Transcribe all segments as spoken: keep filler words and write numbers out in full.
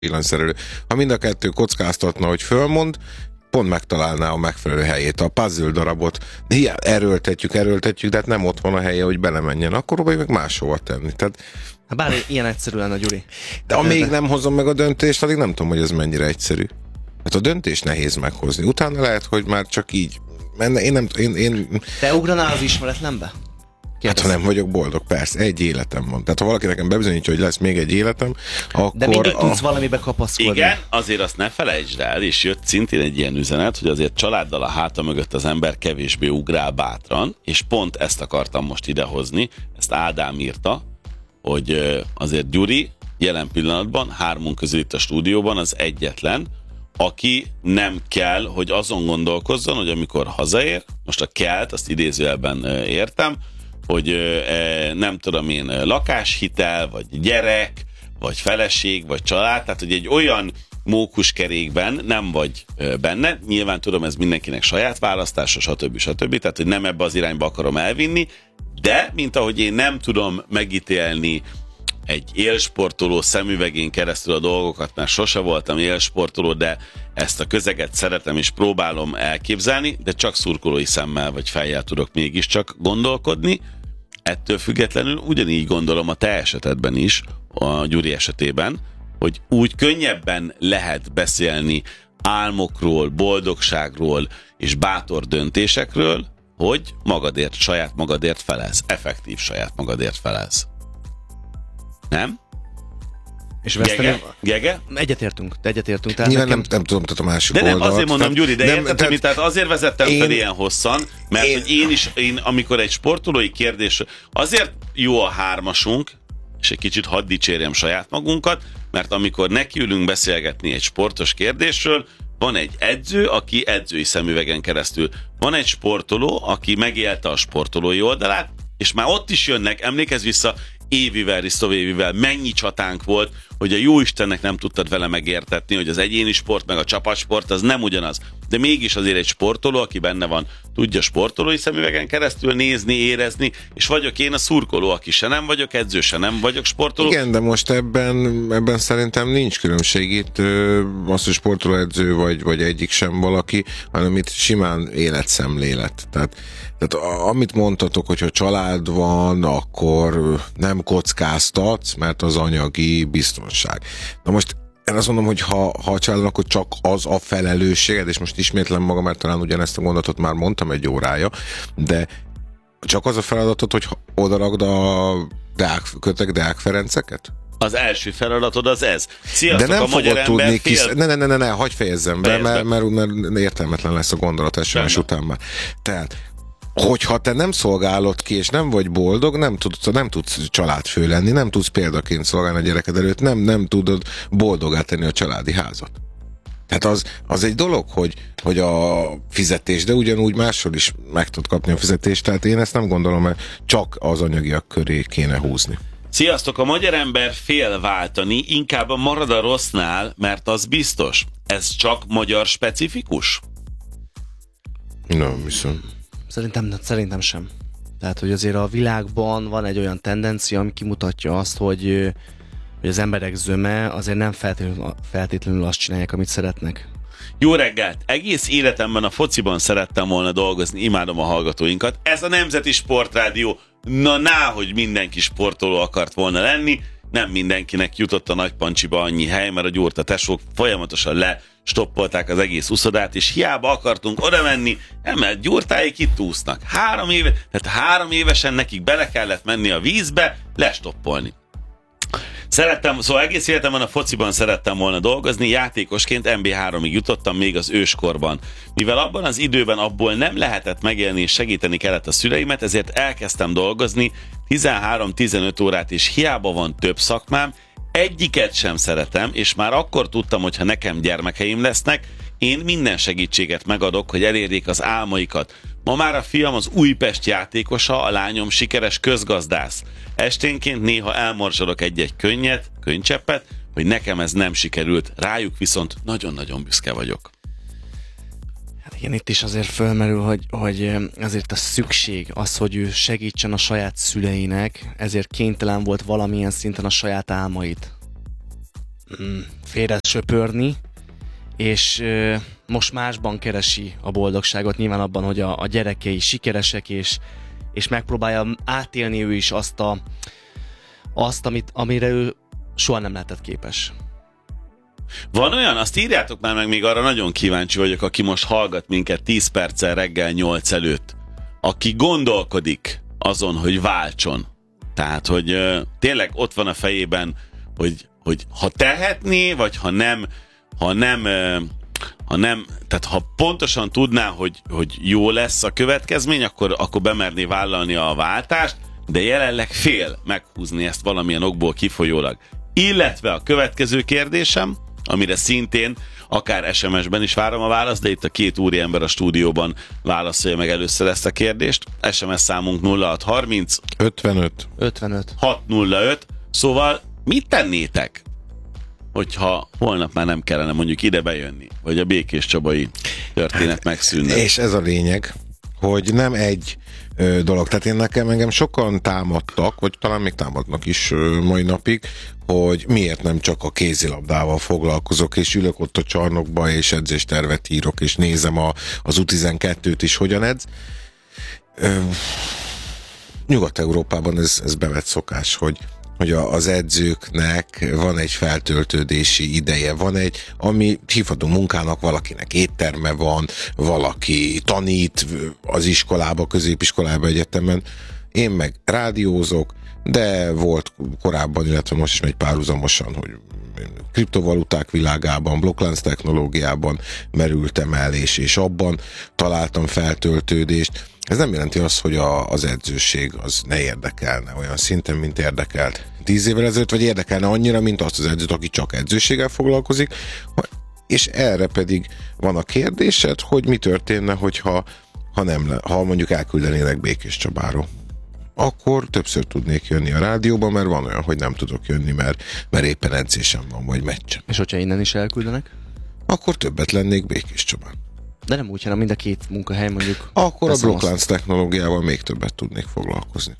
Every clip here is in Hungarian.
villanyszerelő. Ha mind a kettő kockáztatna, hogy fölmond, pont megtalálná a megfelelő helyét, a puzzle darabot. De hiá, erőltetjük, erőltetjük, de hát nem ott van a helye, hogy belemenjen. Akkor próbálj meg máshova tenni. Tehát... Bár ilyen egyszerű lenne, Gyuri. De amíg nem hozom meg a döntést, addig nem tudom, hogy ez mennyire egyszerű. Hát a döntés nehéz meghozni. Utána lehet, hogy már csak így. Én nem én, én... Te ugranál az ismeretlenbe? Hát ha nem vagyok boldog, persze, egy életem van. Tehát ha valaki nekem bebizonyítja, hogy lesz még egy életem, akkor... De mindig a... tudsz valamibe kapaszkodni. Igen, azért azt ne felejtsd el, és jött szintén egy ilyen üzenet, hogy azért családdal a háta mögött az ember kevésbé ugrál bátran, és pont ezt akartam most idehozni, ezt Ádám írta, hogy azért Gyuri jelen pillanatban hármunk közül itt a stúdióban az egyetlen, aki nem kell, hogy azon gondolkozzon, hogy amikor hazaér, most a kelt, azt idézőjelben értem, hogy nem tudom én, lakáshitel, vagy gyerek, vagy feleség, vagy család, tehát hogy egy olyan mókuskerékben nem vagy benne, nyilván tudom, ez mindenkinek saját választása, stb. stb. Tehát, hogy nem ebbe az irányba akarom elvinni, de, mint ahogy én nem tudom megítélni egy élsportoló szemüvegén keresztül a dolgokat, mert sose voltam élsportoló, de ezt a közeget szeretem és próbálom elképzelni, de csak szurkolói szemmel vagy fejjel tudok mégiscsak gondolkodni. Ettől függetlenül ugyanígy gondolom a te esetedben is, a Gyuri esetében, hogy úgy könnyebben lehet beszélni álmokról, boldogságról és bátor döntésekről, hogy magadért, saját magadért felelsz. Effektív saját magadért felelsz. Nem? És Gege? Gege? Egyetértünk, egyetértünk. Tehát Nyilván nekem... nem, nem tudom, tehát a másik de nem, oldalt. azért mondom, Gyuri, de érted, tehát, tehát azért vezettem én, fel ilyen hosszan, mert én, hogy én is, én, amikor egy sportolói kérdés, azért jó a hármasunk, és egy kicsit hadd dicsérjem saját magunkat, mert amikor nekiülünk beszélgetni egy sportos kérdésről, van egy edző, aki edzői szemüvegen keresztül. Van egy sportoló, aki megélte a sportolói oldalát, és már ott is jönnek, emlékezz vissza, Évivel, Risztov Évivel mennyi csatánk volt, hogy a jóistennek nem tudtad vele megértetni, hogy az egyéni sport meg a csapatsport az nem ugyanaz. De mégis azért egy sportoló, aki benne van, tudja sportolói szemüvegen keresztül nézni, érezni, és vagyok én a szurkoló, aki se nem vagyok edző, se nem vagyok sportoló. Igen, de most ebben, ebben szerintem nincs különbség itt, ö, az, hogy sportoló edző vagy, vagy egyik sem valaki, hanem itt simán életszemlélet. Tehát, tehát amit mondtatok, hogyha család van, akkor nem kockáztatsz, mert az anyagi biztonság. Na most én azt mondom, hogy ha, ha a családon, akkor csak az a felelősséged, és most ismétlem magam, mert talán ugyanezt a gondolatot már mondtam egy órája, de csak az a feladatot, hogy odarakd a Deák, kötek Deák Ferenceket? Az első feladatod az ez. Sziasztok, de nem a magyar tudni ember kis... fél... Ne, ne, ne, ne, ne, hagyj fejezzem be, mert, mert, mert értelmetlen lesz a gondolat esős után már. Tehát hogyha te nem szolgálod ki, és nem vagy boldog, nem tudsz, nem tudsz családfő lenni, nem tudsz példaként szolgálni a gyereked előtt, nem, nem tudod boldogá tenni a családi házat. Tehát az, az egy dolog, hogy, hogy a fizetés, de ugyanúgy máshol is meg tud kapni a fizetést, tehát én ezt nem gondolom, mert csak az anyagiak köré kéne húzni. Sziasztok, a magyar ember fél váltani, inkább marad a rossznál, mert az biztos. Ez csak magyar specifikus? Nem hiszem. Szerintem, szerintem sem. Tehát, hogy azért a világban van egy olyan tendencia, ami kimutatja azt, hogy, hogy az emberek zöme azért nem feltétlenül, feltétlenül azt csinálják, amit szeretnek. Jó reggelt! Egész életemben a fociban szerettem volna dolgozni, imádom a hallgatóinkat. Ez a Nemzeti Sportrádió. Na, ná, hogy mindenki sportoló akart volna lenni. Nem mindenkinek jutott a Nagy Pancsiba annyi hely, mert a gyurta tesók folyamatosan lestoppolták az egész uszodát, és hiába akartunk oda menni, nem, mert gyurtáik itt úsznak. Három éve, tehát három évesen nekik bele kellett menni a vízbe, lestoppolni. Szerettem, szóval egész életemben a fociban szerettem volna dolgozni, játékosként en bé háromig jutottam még az őskorban. Mivel abban az időben abból nem lehetett megélni és segíteni kellett a szüleimet, ezért elkezdtem dolgozni tizenhárom-tizenöt órát, és hiába van több szakmám, egyiket sem szeretem, és már akkor tudtam, hogy ha nekem gyermekeim lesznek, én minden segítséget megadok, hogy elérjék az álmaikat. Ma már a fiam az Újpest játékosa, a lányom sikeres közgazdász. Esténként néha elmorzsolok egy-egy könnyet, könycseppet, hogy nekem ez nem sikerült, rájuk viszont nagyon-nagyon büszke vagyok. Hát igen, itt is azért fölmerül, hogy, hogy azért a szükség, az, hogy ő segítsen a saját szüleinek, ezért kénytelen volt valamilyen szinten a saját álmait félre söpörni, és ö, most másban keresi a boldogságot, nyilván abban, hogy a, a gyerekei sikeresek, és, és megpróbálja átélni ő is azt, a, azt amit, amire ő soha nem lehetett képes. Van olyan, azt írjátok már meg, még arra nagyon kíváncsi vagyok, aki most hallgat minket tíz perccel reggel nyolc előtt, aki gondolkodik azon, hogy váltson. Tehát, hogy ö, tényleg ott van a fejében, hogy, hogy ha tehetné, vagy ha nem, ha nem, ö, ha nem, tehát ha pontosan tudná, hogy, hogy jó lesz a következmény, akkor, akkor bemerné vállalni a váltást, de jelenleg fél meghúzni ezt valamilyen okból kifolyólag. Illetve a következő kérdésem, amire szintén akár es em es-ben is várom a választ, de itt a két úriember a stúdióban válaszolja meg először ezt a kérdést. es em es számunk nulla hat harminc ötvenöt ötvenöt hat nulla öt. Szóval mit tennétek, hogyha holnap már nem kellene mondjuk ide bejönni, vagy a Békés Csabai történet megszűnne? És ez a lényeg, hogy nem egy ö, dolog. Tehát én nekem engem sokan támadtak, vagy talán még támadnak is ö, mai napig, hogy miért nem csak a kézilabdával foglalkozok, és ülök ott a csarnokba, és edzéstervet írok, és nézem a, az U tizenkettőt is, hogyan edz. Ö, Nyugat-Európában ez, ez bevett szokás, hogy hogy az edzőknek van egy feltöltődési ideje, van egy, ami hívható munkának, valakinek étterme van, valaki tanít az iskolába, középiskolába, egyetemen. Én meg rádiózok, de volt korábban, illetve most is megy párhuzamosan, hogy kriptovaluták világában, blokklánc technológiában merültem el, és, és abban találtam feltöltődést. Ez nem jelenti azt, hogy a, az edzőség az ne érdekelne olyan szinten, mint érdekelt tíz évvel ezelőtt, vagy érdekelne annyira, mint azt az edzőt, aki csak edzőséggel foglalkozik, és erre pedig van a kérdésed, hogy mi történne, hogyha ha, nem, ha mondjuk elküldenének Békés Csabáról. Akkor többször tudnék jönni a rádióba, mert van olyan, hogy nem tudok jönni, mert, mert éppen edzésem van, vagy meccsem. És hogyha innen is elküldenek? Akkor többet lennék Békés Csabán. De nem úgy, hanem mind a két munkahely mondjuk. Akkor a blokklánc technológiával még többet tudnék foglalkozni.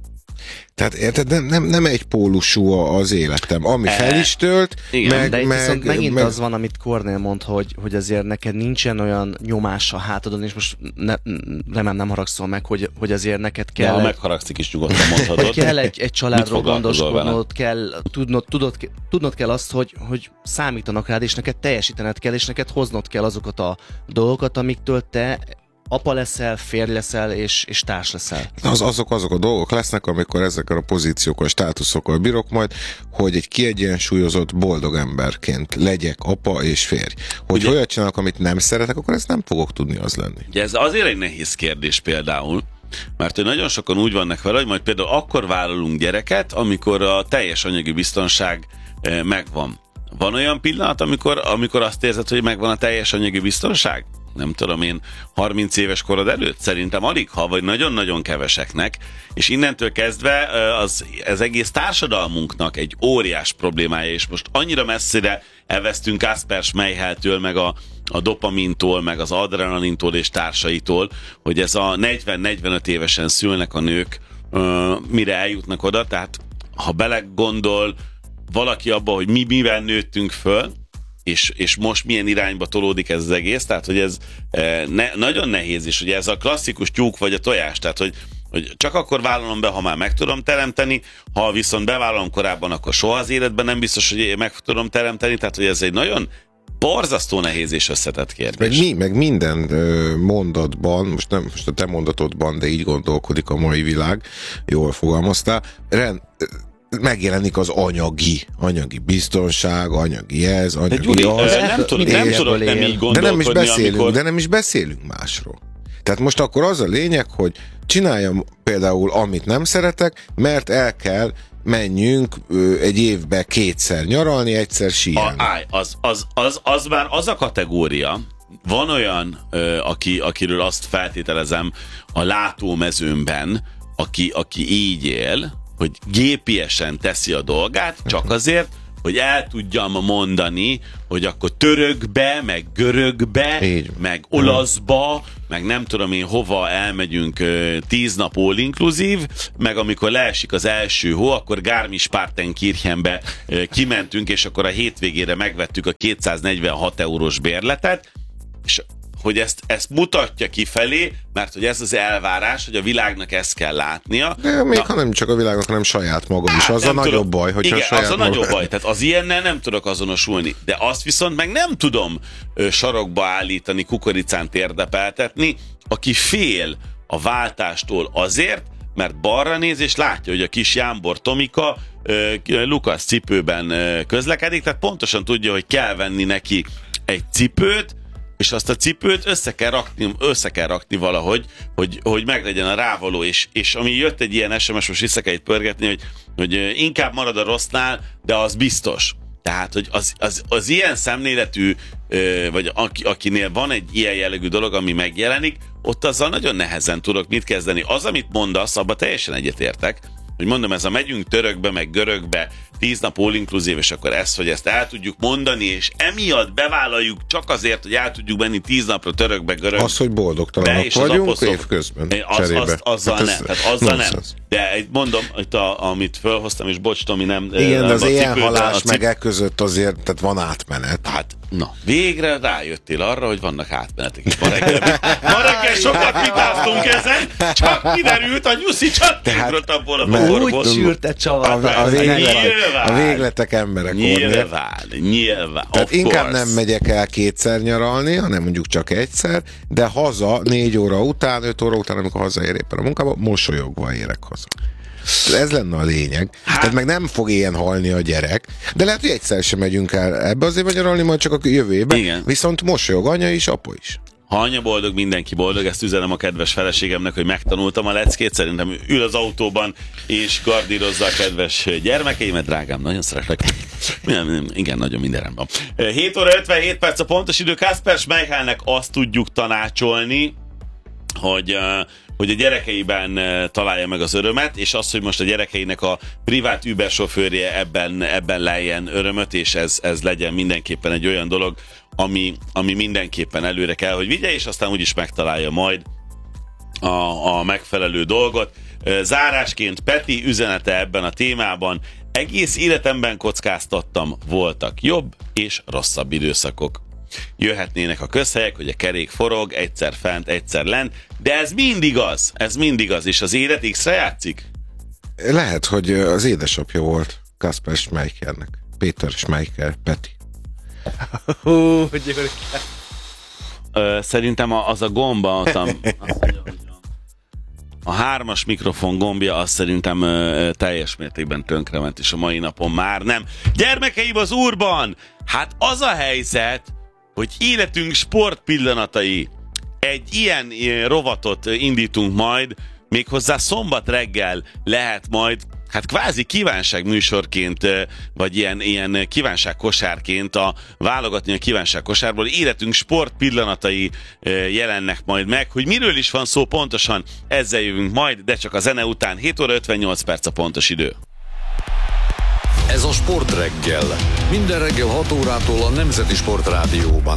Tehát érted, nem, nem, nem egy pólusú az életem, ami fel is tölt, igen, meg, de itt meg, viszont megint meg... az van, amit Kornél mond, hogy, hogy azért neked nincsen olyan nyomás a hátadon, és most ne, remélem nem haragszol meg, hogy, hogy azért neked kell... Ja, ha megharagszik is nyugodtan mondhatod. Hogy kell egy, egy családról gondoskodnod, kell, tudnod, tudod, tudnod kell azt, hogy, hogy számítanak rád, és neked teljesítened kell, és neked hoznod kell azokat a dolgokat, amiktől te apa leszel, férj leszel, és, és társ leszel. Az, azok, azok a dolgok lesznek, amikor ezekkel a pozíciókkal, státuszokkal bírok majd, hogy egy kiegyensúlyozott, boldog emberként legyek apa és férj. Hogy ugye, olyat csinálok, amit nem szeretek, akkor ezt nem fogok tudni az lenni. Ugye ez azért egy nehéz kérdés például, mert hogy nagyon sokan úgy vannak vele, hogy majd például akkor vállalunk gyereket, amikor a teljes anyagi biztonság eh, megvan. Van olyan pillanat, amikor, amikor azt érzed, hogy megvan a teljes anyagi biztonság? Nem tudom én, harminc éves korod előtt? Szerintem alig ha, vagy nagyon-nagyon keveseknek, és innentől kezdve az, az egész társadalmunknak egy óriás problémája, és most annyira messzire elvesztünk Kasper Schmeicheltől, meg a, a dopamintól, meg az adrenalintól és társaitól, hogy ez a negyven-negyvenöt évesen szülnek a nők, mire eljutnak oda, tehát ha belegondol valaki abba, hogy mi mivel nőttünk föl, És, és most milyen irányba tolódik ez az egész, tehát hogy ez e, ne, nagyon nehéz is, ugye ez a klasszikus tyúk vagy a tojás, tehát hogy, hogy csak akkor vállalom be, ha már meg tudom teremteni, ha viszont bevállalom korábban, akkor soha az életben nem biztos, hogy meg tudom teremteni, tehát hogy ez egy nagyon borzasztó nehéz és összetett kérdés. Meg, mi, meg minden ö, mondatban, most nem most a te mondatodban, de így gondolkodik a mai világ, jól fogalmaztál, rend, megjelenik az anyagi, anyagi biztonság, anyagi ez, anyagi Gyuri, az. Nem, tud, nem tudok nem így gondolkodni, de nem is beszélünk, amikor... de nem is beszélünk másról. Tehát most akkor az a lényeg, hogy csináljam például, amit nem szeretek, mert el kell menjünk ö, egy évbe kétszer nyaralni, egyszer síelni. A, állj, az, az, az, az már az a kategória, van olyan, ö, aki, akiről azt feltételezem a látómezőmben, aki, aki így él, hogy gépiesen teszi a dolgát, csak azért, hogy el tudjam mondani, hogy akkor törökbe, meg görögbe, meg olaszba, meg nem tudom én hova elmegyünk tíz nap all inclusive, meg amikor leesik az első hó, akkor Garmisch-Partenkirchenbe kimentünk, és akkor a hétvégére megvettük a kétszáznegyvenhat eurós bérletet, és hogy ezt, ezt mutatja kifelé, mert hogy ez az elvárás, hogy a világnak ezt kell látnia. De még Na, ha nem csak a világnak, hanem saját magam is. Az a nagyobb tudom. baj, hogyha Igen, saját az a magam... nagyobb baj. Tehát az ilyennel nem tudok azonosulni. De azt viszont meg nem tudom ö, sarokba állítani, kukoricán térdepeltetni, aki fél a váltástól azért, mert balra néz, és látja, hogy a kis Jámbor Tomika ö, Lukasz cipőben ö, közlekedik, tehát pontosan tudja, hogy kell venni neki egy cipőt, és azt a cipőt össze kell rakni, össze kell rakni valahogy, hogy, hogy meglegyen a rávaló, és, és ami jött egy ilyen es em es, most vissza kell itt pörgetni, hogy, hogy inkább marad a rossznál, de az biztos. Tehát, hogy az, az, az ilyen szemléletű, vagy akinél van egy ilyen jellegű dolog, ami megjelenik, ott azzal nagyon nehezen tudok mit kezdeni. Az, amit mondasz, abban teljesen egyetértek, hogy mondom, ez a megyünk törökbe, meg görögbe, tíz nap all inclusive, és akkor ezt, hogy ezt el tudjuk mondani, és emiatt bevállaljuk csak azért, hogy el tudjuk menni tíz napra törökbe, görögbe. Az, hogy boldogtalanok vagyunk évközben az, az, azzal hát nem, tehát azzal nem. De mondom, itt a, amit felhoztam, és bocs, Tomi, nem... Igen, nem de az ilyen cipőben, halás cip... meg e között azért, tehát van átmenet. Hát, na, végre rájöttél arra, hogy vannak átmenetek is. Ma reggel, ma reggel sokat vitáztunk ezen, csak kiderült a nyuszi csattingrott abból a bokorból. Úgy sűrte csavar. A, a, végletek, a végletek emberek. Nyilván, nyilván. Tehát inkább nem megyek el kétszer nyaralni, hanem mondjuk csak egyszer, de haza négy óra után, öt óra után, amikor hazaér éppen a munkába, mosolyogva érek haza. Ez lenne a lényeg. Hát. Tehát meg nem fog ilyen halni a gyerek, de lehet, hogy egyszer sem megyünk el ebbe azért nyaralni, majd csak a jövő évben. Igen. Viszont mosolyog anya is, apa is. Ha anya boldog, mindenki boldog, ezt üzenem a kedves feleségemnek, hogy megtanultam a leckét, szerintem ül az autóban és gardírozza a kedves gyermekeimet, drágám, nagyon szeretlek. Igen, nagyon mindenem van. hét óra ötvenhét perc a pontos idő, Kasper Schmeichelnek azt tudjuk tanácsolni, hogy, hogy a gyerekeiben találja meg az örömet, és az, hogy most a gyerekeinek a privát Uber sofőrje ebben, ebben lejjen örömöt, és ez, ez legyen mindenképpen egy olyan dolog, ami, ami mindenképpen előre kell, hogy vigye, és aztán úgyis megtalálja majd a, a megfelelő dolgot. Zárásként Peti üzenete ebben a témában: egész életemben kockáztattam, voltak jobb és rosszabb időszakok. Jöhetnének a közhelyek, hogy a kerék forog, egyszer fent, egyszer lent, de ez mindig az, ez mindig az, és az élet X-re játszik? Lehet, hogy az édesapja volt Kasper Schmeichelnek. Péter Schmeichel, Peti. Hú, Szerintem az a gomba, az a, a hármas mikrofon gombja, az szerintem ö, teljes mértékben tönkrement, és a mai napon már nem. Gyermekeim az Úrban! Hát az a helyzet, hogy életünk sportpillanatai. Egy ilyen rovatot indítunk majd, méghozzá szombat reggel lehet majd, hát kvázi kívánságműsorként, vagy ilyen, ilyen kívánságkosárként a válogatni a kívánságkosárból. Életünk sportpillanatai jelennek majd meg. Hogy miről is van szó pontosan, ezzel jövünk majd, de csak a zene után. hét óra ötvennyolc perc a pontos idő. Ez a Sportreggel. Minden reggel hat órától a Nemzeti Sportrádióban.